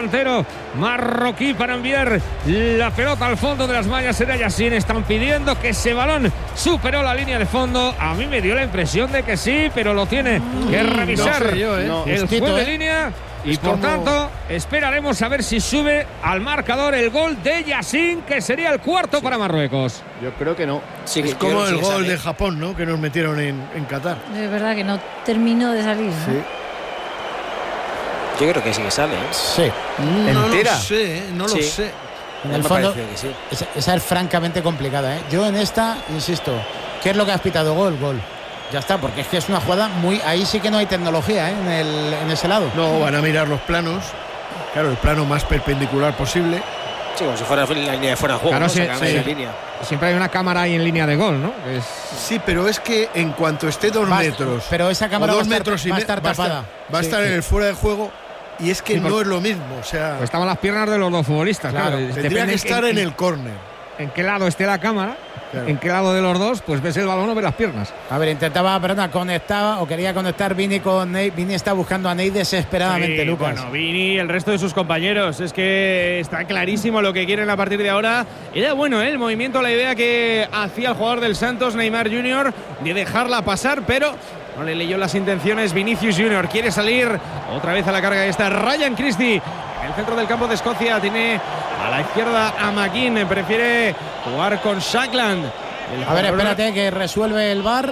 delantero marroquí para enviar la pelota al fondo de las mallas. Era Yassin. Están pidiendo que ese balón superó la línea de fondo. A mí me dio la impresión de que sí, pero lo tiene que revisar no sé yo, el juez de línea. Y por tanto, esperaremos a ver si sube al marcador el gol de Yassin, que sería el cuarto para Marruecos. Yo creo que no. Sí, es como el gol de Japón, ¿no? Que nos metieron en Qatar. Es verdad que no terminó de salir, ¿no? Sí. Yo creo que sí que sale, ¿eh? Sí. No ¿Entera? lo sé, no lo sé. En Me el fondo, pareció que sí. esa es francamente complicada, ¿eh? Yo en esta, insisto, ¿qué es lo que has pitado? Gol. Ya está, porque es que es una jugada muy... Ahí sí que no hay tecnología, ¿eh? en ese lado. No, van a mirar los planos. Claro, el plano más perpendicular posible. Sí, como si fuera la línea de fuera de juego. Claro, ¿no? sí, Sacan sí. la línea. Siempre hay una cámara ahí en línea de gol, ¿no? Sí, pero es que en cuanto esté 2 metros... Pero esa cámara o va 2 metros y a estar tapada. Va a estar en el fuera de juego. Y es que no es lo mismo. O sea, Pues estaban las piernas de los dos futbolistas. Claro. tendría que estar en el córner. En qué lado esté la cámara, Claro. en qué lado de los dos, pues ves el balón o ves las piernas. A ver, conectaba o quería conectar Vini con Ney. Vini está buscando a Ney desesperadamente, Sí, Lucas. Bueno, Vini y el resto de sus compañeros. Es que está clarísimo lo que quieren a partir de ahora. Era bueno el movimiento, la idea que hacía el jugador del Santos, Neymar Jr., de dejarla pasar, pero no le leyó las intenciones. Vinicius Jr. quiere salir otra vez a la carga. Está Ryan Christie en el centro del campo de Escocia. Tiene a la izquierda a McKean. Prefiere jugar con Shackland. A ver, espérate que resuelve el VAR.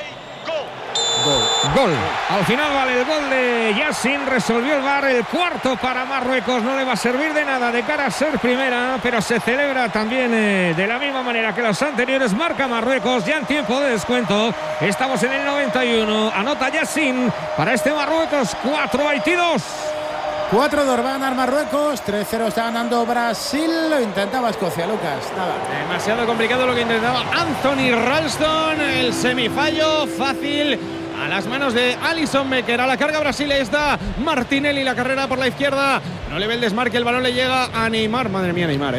Gol. Al final vale el gol de Yassin. Resolvió el VAR. El cuarto para Marruecos. No le va a servir de nada de cara a ser primera, pero se celebra también de la misma manera que los anteriores. Marca Marruecos ya en tiempo de descuento. Estamos en el 91. Anota Yassin para este Marruecos. 4, Haití 2. 4-2 va a ganar Marruecos. 3-0 está ganando Brasil. Lo intentaba Escocia, Lucas. Nada. Demasiado complicado lo que intentaba Anthony Ralston. El semifallo fácil a las manos de Alisson Becker. A la carga Brasil. Ahí está Martinelli. La carrera por la izquierda. No le ve el desmarque. El balón le llega a Neymar. Madre mía, Neymar,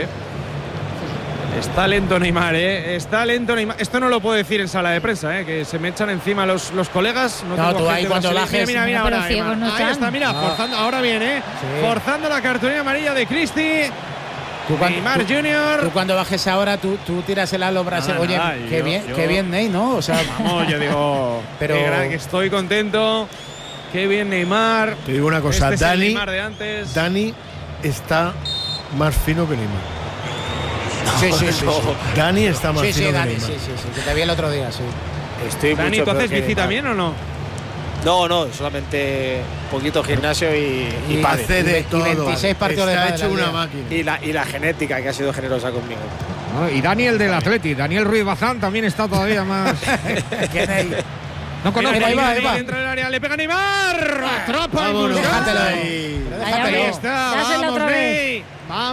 Está lento Neymar, Está lento Neymar. Esto no lo puedo decir en sala de prensa, Que se me echan encima los colegas. No, tú ahí cuando bajes. Mira, pero ahora. ciegos no Ahí están. está, mira, forzando. Ahora bien, Sí. Forzando la cartulina amarilla de Christie. Neymar Jr. Tú cuando bajes ahora, tú tiras el halo Brasil. Oye, Nada, qué bien, Ney, ¿no? O sea, vamos, yo digo, pero que estoy contento. Qué bien Neymar. Te digo una cosa, Este es el Dani, Neymar de antes. Dani está más fino que Neymar. sí. Dani está más fino que Dani, Neymar. sí, que te vi el otro día, sí. Estoy Dani, mucho ¿tú haces peor que bici Neymar. también o no? No, solamente poquito gimnasio y pádel. Hace de todo. 26 partidos de Está pádel hecho al una día. máquina. Y la genética que ha sido generosa conmigo. ¿No? Y Daniel del Atleti. Daniel Ruiz Bazán también está todavía más. Que Ney. No conozco. Mira, ahí va, Ney ahí va. dentro del área, le pega Neymar. Atrapa y Vámonos. busca. Déjatelo ahí. Pero Ahí déjatelo. está, Dáselo vamos, otra vez. Ney.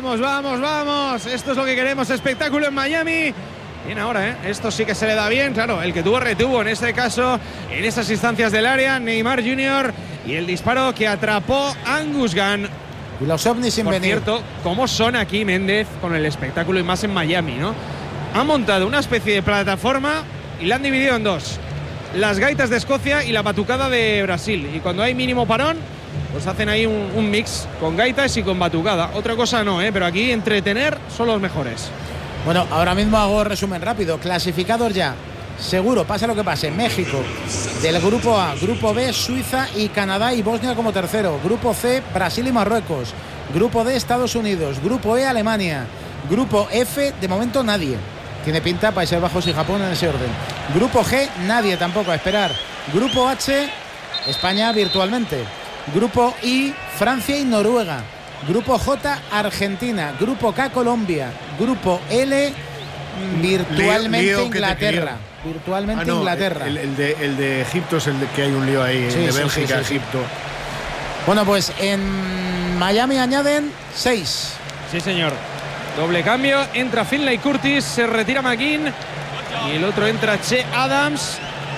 Vamos. Esto es lo que queremos, espectáculo en Miami. Bien ahora, Esto sí que se le da bien, claro, el que tuvo retuvo en este caso, en esas instancias del área, Neymar Jr. y el disparo que atrapó Angus Gunn. Y los ovnis sin Por venir. cierto, ¿cómo son aquí Méndez con el espectáculo y más en Miami, ¿no? Ha montado una especie de plataforma y la han dividido en dos. Las gaitas de Escocia y la batucada de Brasil. Y cuando hay mínimo parón, pues hacen ahí un mix con gaitas y con batucada. Otra cosa no, pero aquí entretener son los mejores. Bueno, ahora mismo hago resumen rápido. Clasificados ya. Seguro, pase lo que pase. México del grupo A. Grupo B, Suiza y Canadá y Bosnia como tercero. Grupo C, Brasil y Marruecos. Grupo D, Estados Unidos. Grupo E, Alemania. Grupo F, de momento nadie. Tiene pinta Países Bajos y Japón en ese orden. Grupo G, nadie tampoco, a esperar. Grupo H, España virtualmente. Grupo I, Francia y Noruega. Grupo J, Argentina. Grupo K, Colombia. Grupo L, virtualmente Lío que te Inglaterra. Virtualmente no, Inglaterra. El de Egipto es el de que hay un lío ahí, Sí, el de sí, Bélgica, sí. Egipto. Bueno, pues en Miami añaden 6. Sí, señor. Doble cambio, entra Finlay Curtis, se retira McKean y el otro entra Che Adams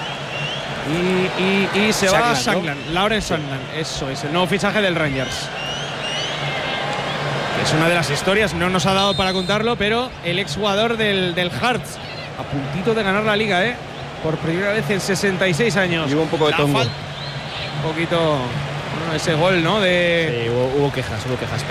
y se va a Shankland, ¿no? Lawrence Shankland, eso es el nuevo fichaje del Rangers. Es una de las historias, no nos ha dado para contarlo, pero el exjugador del Hearts a puntito de ganar la liga, por primera vez en 66 años. Y hubo un poco de tongo. Un poquito, ese gol, ¿no? Sí, hubo quejas.